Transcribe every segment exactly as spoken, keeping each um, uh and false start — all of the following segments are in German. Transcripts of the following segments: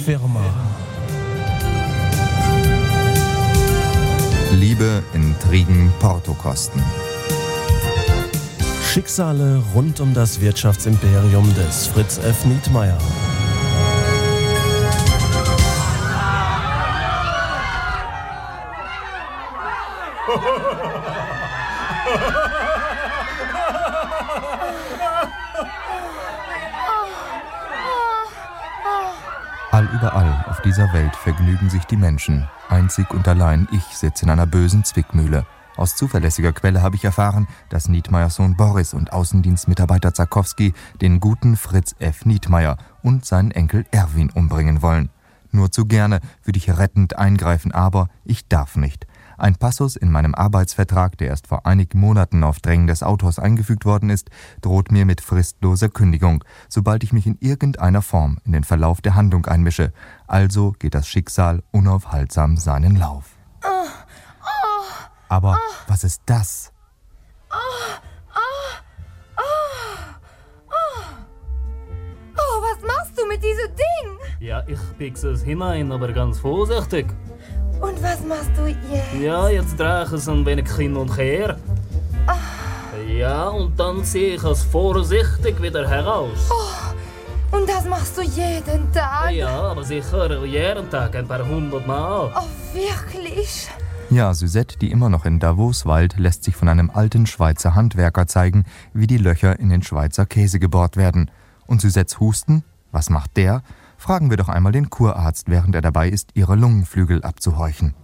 Firma. Liebe, Intrigen, Portokosten. Schicksale rund um das Wirtschaftsimperium des Fritz F. Nietmeyer. Allüberall auf dieser Welt vergnügen sich die Menschen. Einzig und allein ich sitze in einer bösen Zwickmühle. Aus zuverlässiger Quelle habe ich erfahren, dass Nietmeyers Sohn Boris und Außendienstmitarbeiter Zakowski den guten Fritz F. Nietmeyer und seinen Enkel Erwin umbringen wollen. Nur zu gerne würde ich rettend eingreifen, aber ich darf nicht. Ein Passus in meinem Arbeitsvertrag, der erst vor einigen Monaten auf Drängen des Autors eingefügt worden ist, droht mir mit fristloser Kündigung, sobald ich mich in irgendeiner Form in den Verlauf der Handlung einmische. Also geht das Schicksal unaufhaltsam seinen Lauf. Oh, oh, Aber oh, was ist das? Oh, oh, oh, oh. Oh, was machst du mit diesem Ding? Ja, ich pickse es hinein, aber ganz vorsichtig. Und was machst du jetzt? Ja, jetzt drehe ich es ein wenig hin und her. Oh. Ja, und dann ziehe ich es vorsichtig wieder heraus. Oh, und das machst du jeden Tag? Ja, aber sicher jeden Tag ein paar hundert Mal. Oh, wirklich? Ja, Suzette, die immer noch in Davos weilt, lässt sich von einem alten Schweizer Handwerker zeigen, wie die Löcher in den Schweizer Käse gebohrt werden. Und Suzettes Husten? Was macht der? Fragen wir doch einmal den Kurarzt, während er dabei ist, ihre Lungenflügel abzuhorchen.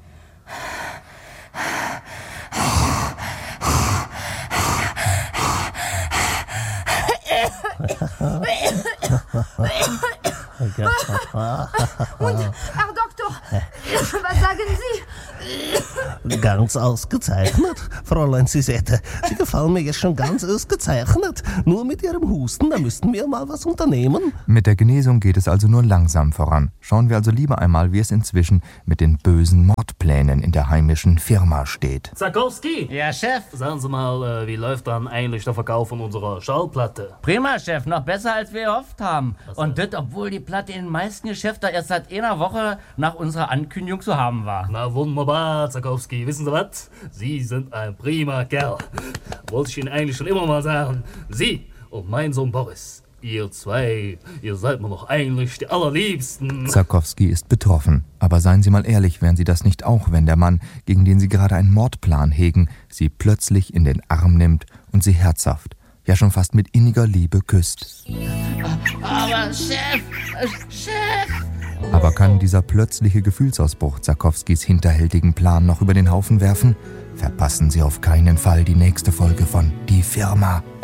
Und, Herr Doktor, was sagen Sie? Ganz ausgezeichnet, Fräulein Suzette. Sie gefallen mir jetzt schon ganz ausgezeichnet. Nur mit Ihrem Husten, da müssten wir mal was unternehmen. Mit der Genesung geht es also nur langsam voran. Schauen wir also lieber einmal, wie es inzwischen mit den bösen Mordplänen in der heimischen Firma steht. Zakowski! Ja, Chef. Sagen Sie mal, wie läuft dann eigentlich der Verkauf von unserer Schallplatte? Prima, Chef. Noch besser, als wir gehofft haben. Und das, obwohl die Platte in den meisten Geschäften erst seit einer Woche nach unserer Ankündigung zu haben war. Na wunderbar, Zakowski. Wissen Sie was? Sie sind ein prima Kerl. Wollte ich Ihnen eigentlich schon immer mal sagen. Sie und mein Sohn Boris, ihr zwei, ihr seid mir noch eigentlich die allerliebsten. Zakowski ist betroffen. Aber seien Sie mal ehrlich, wären Sie das nicht auch, wenn der Mann, gegen den Sie gerade einen Mordplan hegen, Sie plötzlich in den Arm nimmt und Sie herzhaft, ja schon fast mit inniger Liebe küsst? Aber Chef, äh, Chef! Aber kann dieser plötzliche Gefühlsausbruch Zakowskis hinterhältigen Plan noch über den Haufen werfen? Verpassen Sie auf keinen Fall die nächste Folge von Die Firma.